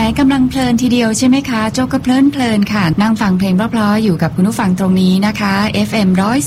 กำลังเพลินทีเดียวใช่ไหมคะโจ๊กก็เพลินค่ะนั่งฟังเพลงเพราะๆอยู่กับคุณผู้ฟังตรงนี้นะคะ FM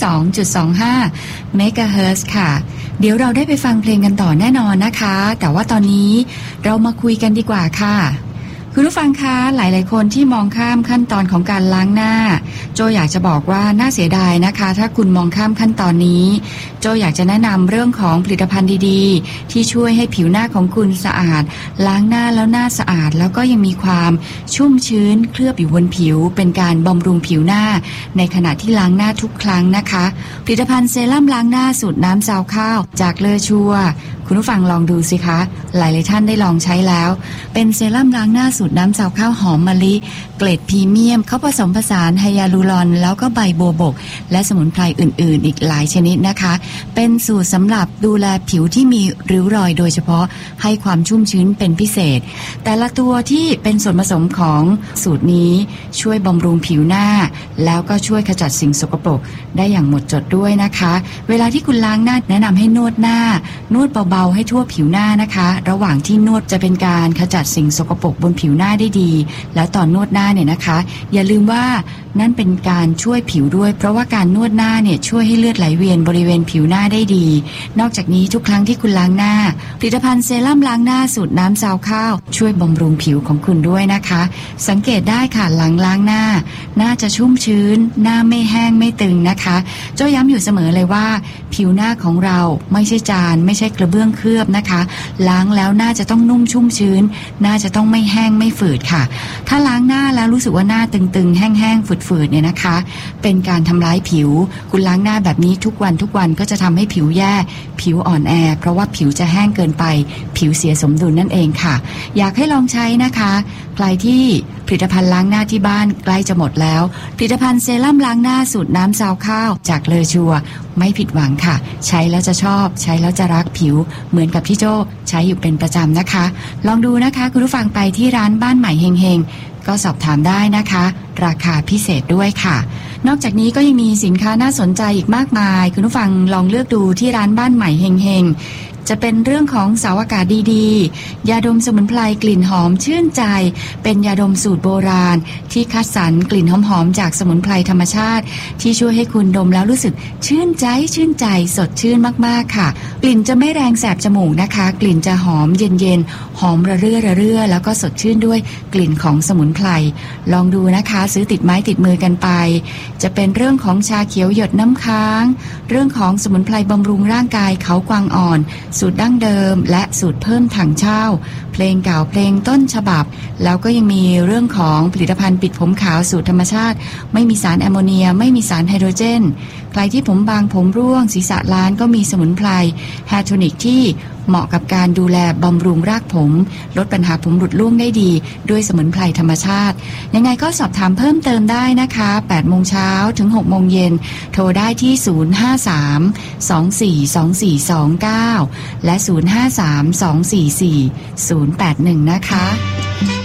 102.25 MHz ค่ะเดี๋ยวเราได้ไปฟังเพลงกันต่อแน่นอนนะคะแต่ว่าตอนนี้เรามาคุยกันดีกว่าค่ะคุณผู้ฟังคะหลายๆคนที่มองข้ามขั้นตอนของการล้างหน้าโจอยากจะบอกว่าน่าเสียดายนะคะถ้าคุณมองข้ามขั้นตอนนี้โจอยากจะแนะนำเรื่องของผลิตภัณฑ์ดีๆที่ช่วยให้ผิวหน้าของคุณสะอาดล้างหน้าแล้วหน้าสะอาดแล้วก็ยังมีความชุ่มชื้นเคลือบอยู่บนผิวเป็นการบำรุงผิวหน้าในขณะที่ล้างหน้าทุกครั้งนะคะผลิตภัณฑ์เซรั่มล้างหน้าสูตรน้ำซาวข้าวจากเลอชัวคุณผู้ฟังลองดูสิคะหลายๆท่านได้ลองใช้แล้วเป็นเซรั่มล้างหน้าสูตรน้ำซาวข้าวหอมมะลิเกรดพรีเมียมเขาผสมผสานไฮยาลูรอนแล้วก็ใบบัวบกและสมุนไพรอื่นๆอีกหลายชนิดนะคะเป็นสูตรสำหรับดูแลผิวที่มีริ้วรอยโดยเฉพาะให้ความชุ่มชื้นเป็นพิเศษแต่ละตัวที่เป็นส่วนผสมของสูตรนี้ช่วยบำรุงผิวหน้าแล้วก็ช่วยขจัดสิ่งสกปรกได้อย่างหมดจดด้วยนะคะเวลาที่คุณล้างหน้าแนะนำให้นวดหน้านวดเบาๆให้ทั่วผิวหน้านะคะระหว่างที่นวดจะเป็นการขจัดสิ่งสกปรกบนผิวหน้าได้ดีแล้วตอนนวดหน้าเนี่ยนะคะอย่าลืมว่านั่นเป็นการช่วยผิวด้วยเพราะว่าการนวดหน้าเนี่ยช่วยให้เลือดไหลเวียนบริเวณผิวหน้าได้ดีนอกจากนี้ทุกครั้งที่คุณล้างหน้าผลิตภัณฑ์เซรั่มล้างหน้าสูตรน้ำซาวข้าวช่วยบำรุงผิวของคุณด้วยนะคะสังเกตได้ค่ะหลังล้างหน้าน่าจะชุ่มชื้นหน้าไม่แห้งไม่ตึงนะคะเจ้าย้ำอยู่เสมอเลยว่าผิวหน้าของเราไม่ใช่จานไม่ใช่กระเบื้องเคลือบนะคะล้างแล้วน่าจะต้องนุ่มชุ่มชื้นน่าจะต้องไม่แห้งไม่ฝืดค่ะถ้าล้างหน้าแล้วรู้สึกว่าหน้าตึงๆแห้งๆฝืดๆเนี่ยนะคะเป็นการทำร้ายผิวคุณล้างหน้าแบบนี้ทุกวันก็จะทำให้ผิวแย่ผิวอ่อนแอเพราะว่าผิวจะแห้งเกินไปผิวเสียสมดุลนั่นเองค่ะอยากให้ลองใช้นะคะใครที่ผลิตภัณฑ์ล้างหน้าที่บ้านใกล้จะหมดแล้วผลิตภัณฑ์เซรั่มล้างหน้าสูตรน้ำซาวข้าวจากเลอชัวไม่ผิดหวังค่ะใช้แล้วจะชอบใช้แล้วจะรักผิวเหมือนกับที่โจ้ใช้อยู่เป็นประจำนะคะลองดูนะคะคุณผู้ฟังไปที่ร้านบ้านใหม่เฮงๆก็สอบถามได้นะคะราคาพิเศษด้วยค่ะนอกจากนี้ก็ยังมีสินค้าน่าสนใจอีกมากมายคุณผู้ฟังลองเลือกดูที่ร้านบ้านใหม่เฮงๆจะเป็นเรื่องของเสาอากาศดีๆยาดมสมุนไพรกลิ่นหอมชื่นใจเป็นยาดมสูตรโบราณที่คัดสรรกลิ่นหอมๆจากสมุนไพรธรรมชาติที่ช่วยให้คุณดมแล้วรู้สึกชื่นใจสดชื่นมากๆค่ะกลิ่นจะไม่แรงแสบจมูกนะคะกลิ่นจะหอมเย็นๆหอมระเรื่อแล้วก็สดชื่นด้วยกลิ่นของสมุนไพรลองดูนะคะซื้อติดไม้ติดมือกันไปจะเป็นเรื่องของชาเขียวหยดน้ำค้างเรื่องของสมุนไพรบำรุงร่างกายเขากวางอ่อนสูตรดั้งเดิมและสูตรเพิ่มถังเช่าเพลงเก่าเพลงต้นฉบับแล้วก็ยังมีเรื่องของผลิตภัณฑ์ปิดผมขาวสูตรธรรมชาติไม่มีสารแอมโมเนียไม่มีสารไฮโดรเจนใครที่ผมบางผมร่วงศีรษะล้านก็มีสมุนไพรแฮร์โทนิกที่เหมาะกับการดูแลบำรุงรากผมลดปัญหาผมหลุดร่วงได้ดีด้วยสมุนไพรธรรมชาติยังไงก็สอบถามเพิ่มเติมได้นะคะ8 โมงเช้าถึง 6 โมงเย็นโทรได้ที่053-242429และ053-244-081นะคะ